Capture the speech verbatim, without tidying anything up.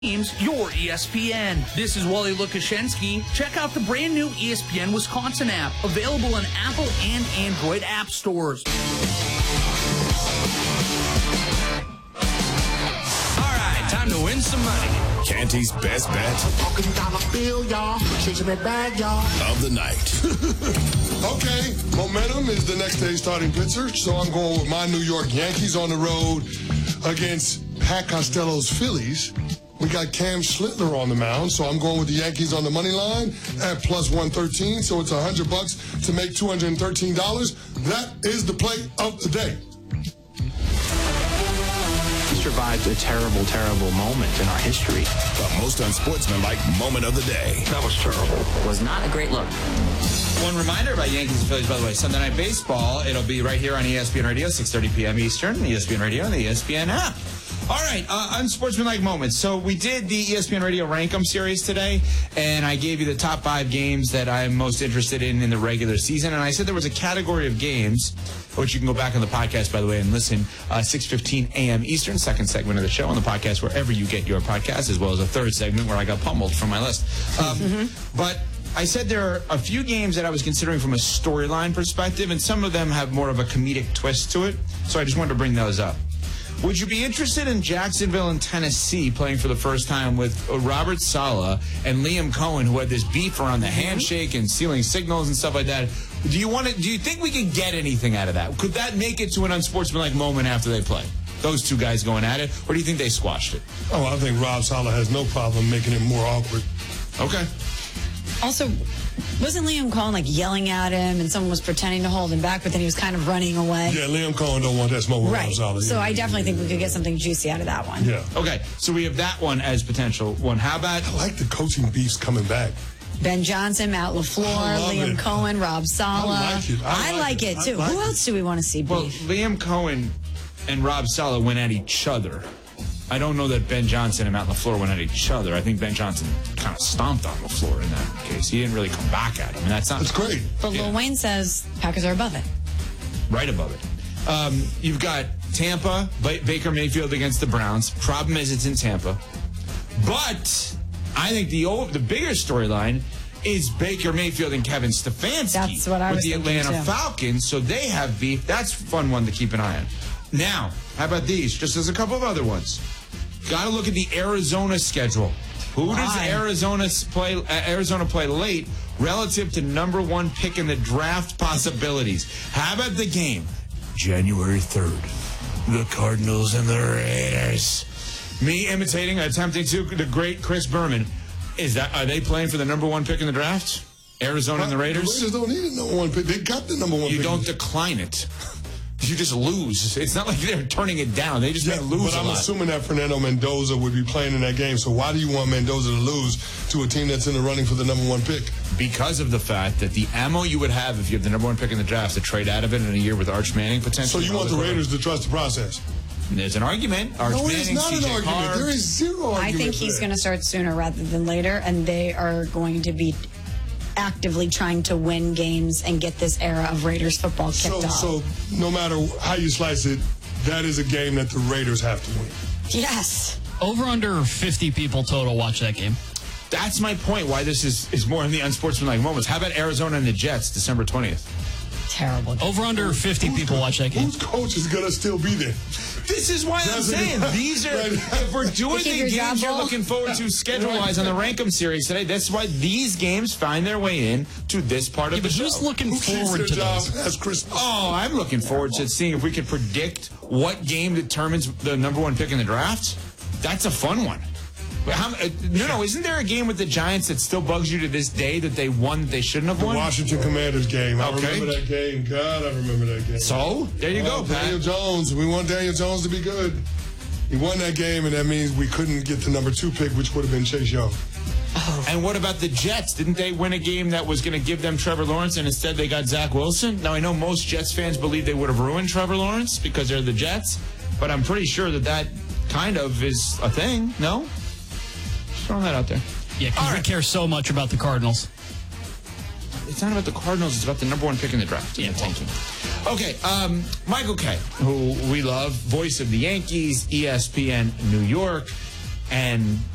Your E S P N. This is Wally Lukashensky. Check out the brand new E S P N Wisconsin app, available in Apple and Android app stores. All right, time to win some money. Canty's best bet Talking dollar bill, y'all. Chasing that bag, y'all. of the night. Okay, momentum is the next day's starting pitcher, so I'm going with my New York Yankees on the road against Pat Costello's Phillies. We got Cam Schlittler on the mound, so I'm going with the Yankees on the money line at plus one thirteen, so it's one hundred bucks to make two hundred thirteen dollars. That is the play of the day. We survived a terrible, terrible moment in our history. The most unsportsmanlike moment of the day. That was terrible. It was not a great look. One reminder about Yankees and Phillies, by the way, Sunday Night Baseball. It'll be right here on E S P N Radio, six thirty p.m. Eastern, E S P N Radio, and the E S P N app. All right, uh, unsportsmanlike moments. So we did the E S P N Radio Rankum series today, and I gave you the top five games that I'm most interested in in the regular season. And I said there was a category of games, which you can go back on the podcast, by the way, and listen, uh, six fifteen a.m. Eastern, second segment of the show on the podcast, wherever you get your podcast, as well as a third segment where I got pummeled from my list. Um, mm-hmm. But I said there are a few games that I was considering from a storyline perspective, and some of them have more of a comedic twist to it. So I just wanted to bring those up. Would you be interested in Jacksonville and Tennessee playing for the first time with Robert Saleh and Liam Cohen, who had this beef around the handshake and stealing signals and stuff like that? Do you want to? Do you think we could get anything out of that? Could that make it to an unsportsmanlike moment after they play? Those two guys going at it, or do you think they squashed it? Oh, I think Rob Saleh has no problem making it more awkward. Okay. Also, wasn't Liam Cohen like yelling at him and someone was pretending to hold him back, but then he was kind of running away? Yeah, Liam Cohen don't want that smoke with Right. Rob Saleh. So yeah. I definitely think we could get something juicy out of that one. Yeah. Okay, so we have that one as potential one. How about I like the coaching beefs coming back. Ben Johnson, Matt LaFleur, I love Liam it. Cohen, Rob Saleh. I like it. I I like like it. it, too. I like Who it. else do we want to see beef? Well, Liam Cohen and Rob Saleh went at each other. I don't know that Ben Johnson and Matt LaFleur went at each other. I think Ben Johnson kind of stomped on LaFleur in that case. He didn't really come back at him. And that's not That's great. But yeah. Lil Wayne says Packers are above it. right above it. Um, you've got Tampa, ba- Baker Mayfield against the Browns. Problem is it's in Tampa. But I think the old, the bigger storyline is Baker Mayfield and Kevin Stefanski That's what I with was the thinking, Atlanta too. Falcons. So they have beef. That's a fun one to keep an eye on. Now, how about these? Just as a couple of other ones. Got to look at the Arizona schedule. Who does Why? Arizona play? Uh, Arizona play late relative to number one pick in the draft possibilities. How about the game? January third. The Cardinals and the Raiders. Me imitating, attempting to the great Chris Berman. Is that are they playing for the number one pick in the draft? Arizona and the Raiders? The Raiders don't need a number one pick. They got the number one You pick. don't decline it. You just lose. It's not like they're turning it down. They just Yeah, may lose but a I'm lot. assuming that Fernando Mendoza would be playing in that game. So why do you want Mendoza to lose to a team that's in the running for the number one pick? Because of the fact that the ammo you would have if you have the number one pick in the draft to trade out of it in a year with Arch Manning So potentially. you want the Raiders to trust the process? There's an argument. Arch No, Manning, it's not C an J argument. Carr. There is zero argument. I think for he's that. going to start sooner rather than later, and they are going to be actively trying to win games and get this era of Raiders football kicked So, off. so no matter how you slice it, that is a game that the Raiders have to win. Yes. Over under fifty people total watch that game. That's my point. Why this is, is more in the unsportsmanlike moments. How about Arizona and the Jets, December twentieth? Terrible. Over under fifty people watch that game. Whose coach is going to still be there? This is why I'm Doesn't- saying these are, if we're doing Keep the your job, games you're Bull. looking forward to schedule-wise on the Rankum series today, that's why these games find their way in to this part Yeah, of the but show. who's looking Who keeps forward their to job those? as Christmas? Oh, I'm looking forward to seeing if we can predict what game determines the number one pick in the draft. That's a fun one. But how, uh, no, no, isn't there a game with the Giants that still bugs you to this day that they won that they shouldn't have The won? Washington Commanders game. I Okay. remember that game. God, I remember that game. So, there you Oh, go, Daniel Pat. Jones. We want Daniel Jones to be good. He won that game, and that means we couldn't get the number two pick, which would have been Chase Young. And what about the Jets? Didn't they win a game that was going to give them Trevor Lawrence, and instead they got Zach Wilson? Now, I know most Jets fans believe they would have ruined Trevor Lawrence because they're the Jets, but I'm pretty sure that that kind of is a thing, no? Just throwing that out there. Yeah, because All we right. care so much about the Cardinals. It's not about the Cardinals. It's about the number one pick in the draft. Yeah, the tanking. Okay, um, Michael Kay, who we love, voice of the Yankees, E S P N New York, and